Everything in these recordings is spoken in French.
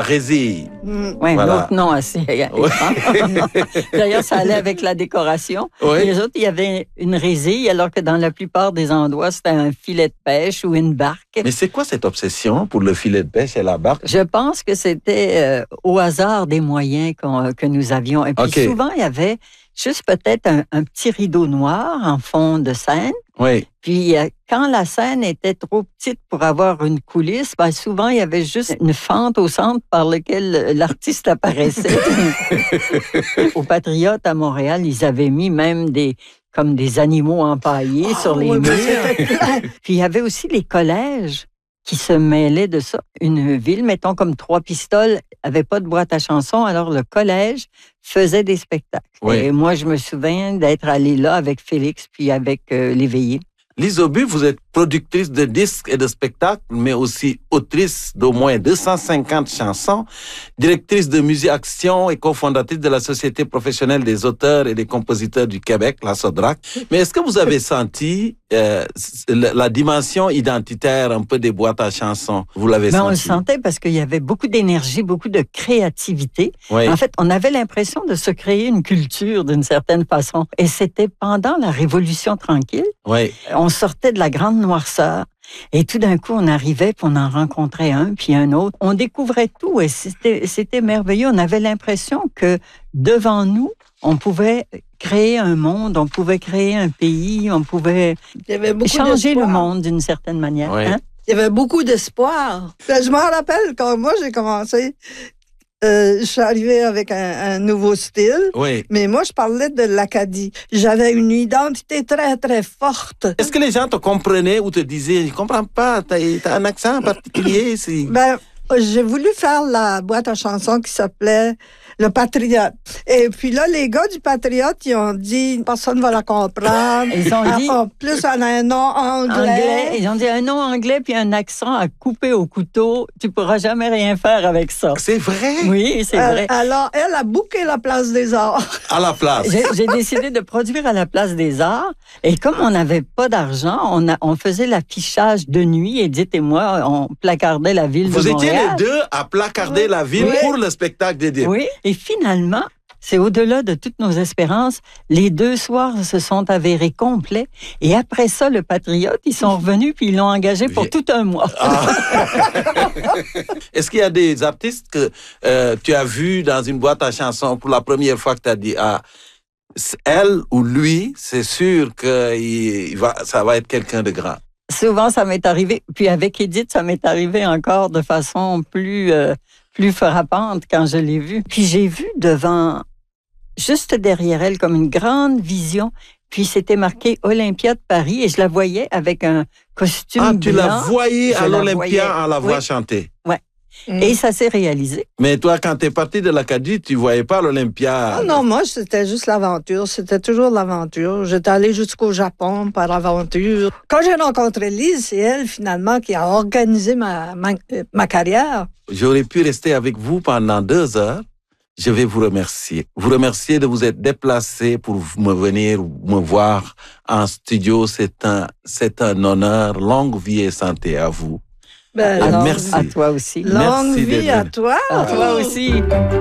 résille. Oui, Voilà. l'autre nom assez. D'ailleurs, ça allait avec la décoration. Oui. Les autres, il y avait une résille, alors que dans la plupart des endroits, c'était un filet de pêche ou une barque. Mais c'est quoi cette obsession pour le filet de pêche et la barque? Je pense que c'était au hasard des moyens que nous avions. Et puis souvent, il y avait juste peut-être un petit rideau noir en fond de scène. Oui. Puis, quand la scène était trop petite pour avoir une coulisse, ben, souvent, il y avait juste une fente au centre par laquelle l'artiste apparaissait. Au Patriote à Montréal, ils avaient mis même comme des animaux empaillés sur les murs. Puis, il y avait aussi les collèges qui se mêlaient de ça. Une ville, mettons comme Trois-Pistoles, n'avait pas de boîte à chansons, alors le collège faisait des spectacles. Oui. Et moi, je me souviens d'être allée là avec Félix, puis avec l'éveillé. Lise Aubu, vous êtes productrice de disques et de spectacles, mais aussi autrice d'au moins 250 chansons, directrice de Musée Action et cofondatrice de la Société professionnelle des auteurs et des compositeurs du Québec, la SODRAC. Mais est-ce que vous avez senti la dimension identitaire un peu des boîtes à chansons? Vous l'avez senti? On le sentait parce qu'il y avait beaucoup d'énergie, beaucoup de créativité. Oui. En fait, on avait l'impression de se créer une culture d'une certaine façon. Et c'était pendant la Révolution tranquille. Oui. On sortait de la grande noirceur. Et tout d'un coup, on arrivait, puis on en rencontrait un, puis un autre. On découvrait tout et c'était merveilleux. On avait l'impression que devant nous, on pouvait créer un monde, on pouvait créer un pays, on pouvait changer le monde d'une certaine manière. Oui. Hein? Il y avait beaucoup d'espoir. Je m'en rappelle quand moi j'ai commencé. Je suis arrivée avec un nouveau style, Oui. mais moi, je parlais de l'Acadie. J'avais une identité très, très forte. Est-ce que les gens te comprenaient ou te disaient, je comprends pas, t'as un accent particulier? Ben, j'ai voulu faire la boîte à chansons qui s'appelait Le Patriote. Et puis là, les gars du Patriote, ils ont dit, personne ne va la comprendre. Ils ont dit... En plus, on a un nom anglais. Ils ont dit un nom anglais puis un accent à couper au couteau. Tu pourras jamais rien faire avec ça. C'est vrai? Oui, c'est vrai. Alors, elle a booké la Place des Arts. À la place. J'ai décidé de produire à la Place des Arts. Et comme on n'avait pas d'argent, on faisait l'affichage de nuit. Edith et moi, on placardait la ville de Montréal. Vous étiez les deux à placarder la ville pour le spectacle d'Edith. Oui. Et finalement, c'est au-delà de toutes nos espérances. Les 2 soirs se sont avérés complets. Et après ça, le Patriote, ils sont revenus puis ils l'ont engagé pour tout un mois. Ah. Est-ce qu'il y a des artistes que tu as vus dans une boîte à chansons pour la première fois que tu as dit, elle ou lui, c'est sûr que ça va être quelqu'un de grand? Souvent, ça m'est arrivé. Puis avec Edith, ça m'est arrivé encore de façon plus frappante quand je l'ai vue. Puis j'ai vu juste derrière elle, comme une grande vision. Puis c'était marqué Olympia de Paris et je la voyais avec un costume blanc. Ah, tu la voyais à l'Olympia en la voix chanter? Oui. Et ça s'est réalisé. Mais toi, quand tu es parti de l'Acadie, tu ne voyais pas l'Olympia? Ah non, moi, c'était juste l'aventure. C'était toujours l'aventure. J'étais allée jusqu'au Japon par aventure. Quand j'ai rencontré Lise, c'est elle, finalement, qui a organisé ma carrière. J'aurais pu rester avec vous pendant 2 heures. Je vais vous remercier. Vous remercier de vous être déplacé pour venir me voir en studio. C'est un honneur. Longue vie et santé à vous. Alors, merci. À toi aussi. Longue vie à toi. À toi aussi.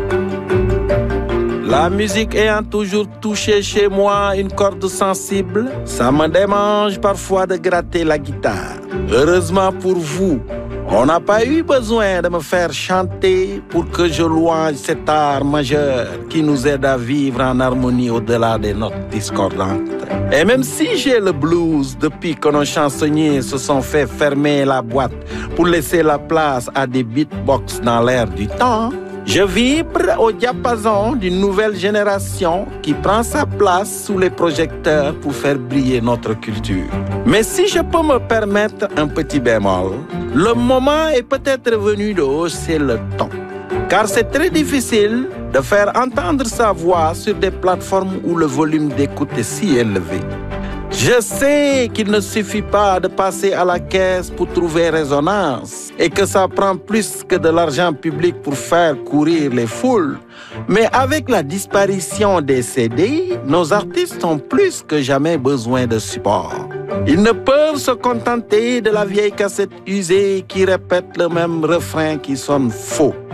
La musique ayant toujours touché chez moi une corde sensible, ça me démange parfois de gratter la guitare. Heureusement pour vous, on n'a pas eu besoin de me faire chanter pour que je louange cet art majeur qui nous aide à vivre en harmonie au-delà des notes discordantes. Et même si j'ai le blues depuis que nos chansonniers se sont fait fermer la boîte pour laisser la place à des beatbox dans l'air du temps, je vibre au diapason d'une nouvelle génération qui prend sa place sous les projecteurs pour faire briller notre culture. Mais si je peux me permettre un petit bémol, le moment est peut-être venu de hausser le ton. Car c'est très difficile de faire entendre sa voix sur des plateformes où le volume d'écoute est si élevé. Je sais qu'il ne suffit pas de passer à la caisse pour trouver résonance et que ça prend plus que de l'argent public pour faire courir les foules. Mais avec la disparition des CD, nos artistes ont plus que jamais besoin de support. Ils ne peuvent se contenter de la vieille cassette usée qui répète le même refrain qui sonne faux.